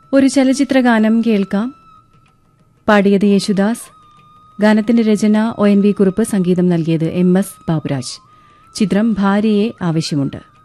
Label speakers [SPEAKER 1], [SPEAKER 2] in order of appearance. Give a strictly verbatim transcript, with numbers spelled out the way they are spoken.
[SPEAKER 1] ഒരു ചലച്ചിത്ര ഗാനം കേൾക്കാം. പാടിയത് യേശുദാസ്. ഗാനത്തിന്റെ രചന ഒ എൻ വി കുറുപ്പ്, സംഗീതം നൽകിയത് എം എസ് ബാബുരാജ്. ചിത്രം ഭാര്യയെ ആവശ്യമുണ്ട്.